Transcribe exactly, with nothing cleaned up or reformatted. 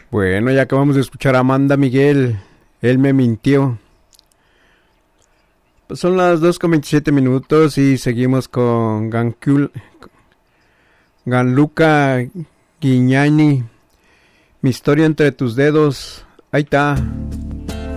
Bueno, ya acabamos de escuchar a Amanda Miguel. Él me mintió. Pues son las dos con veintisiete minutos y seguimos con Gancul, Gianluca Giugnani. Mi historia entre tus dedos. Ahí está.